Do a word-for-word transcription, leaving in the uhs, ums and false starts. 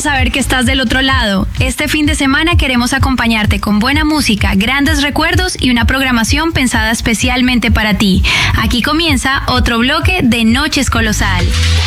saber que estás del otro lado. Este fin de semana queremos acompañarte con buena música, grandes recuerdos y una programación pensada especialmente para ti. Aquí comienza otro bloque de Noches Colosal.